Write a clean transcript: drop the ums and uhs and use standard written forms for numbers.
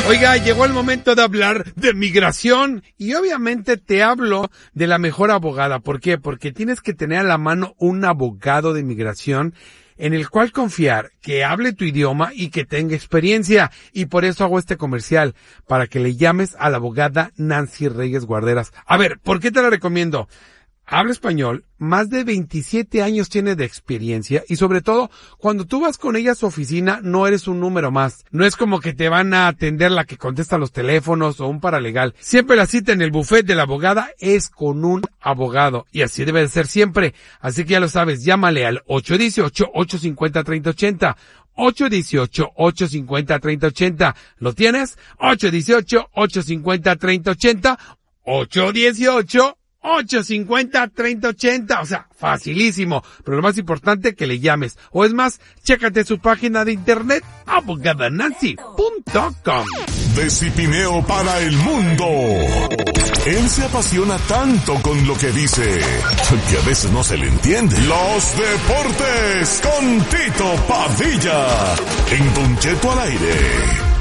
Oiga, llegó el momento de hablar de migración y obviamente te hablo de la mejor abogada. ¿Por qué? Porque tienes que tener a la mano un abogado de migración en el cual confiar, que hable tu idioma y que tenga experiencia. Y por eso hago este comercial, para que le llames a la abogada Nancy Reyes Guarderas. A ver, ¿por qué te la recomiendo? Habla español, más de 27 años tiene de experiencia y sobre todo, cuando tú vas con ella a su oficina, no eres un número más. No es como que te van a atender la que contesta los teléfonos o un paralegal. Siempre la cita en el buffet de la abogada es con un abogado y así debe de ser siempre. Así que ya lo sabes, llámale al 818-850-3080. 818-850-3080. ¿Lo tienes? 818-850-3080. 818-850-3080, o sea, facilísimo, pero lo más importante que le llames, o es más, chécate su página de internet, abogadanancy.com. De Cipineo para el mundo. Él se apasiona tanto con lo que dice, que a veces no se le entiende. Los deportes con Tito Padilla, en Don Cheto al aire.